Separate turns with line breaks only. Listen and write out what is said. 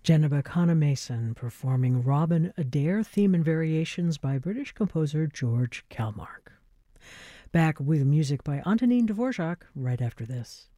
Janabakana Mason performing Robin Adair theme and variations by British composer George Kalmark. Back with music by Antonin Dvorak right after this.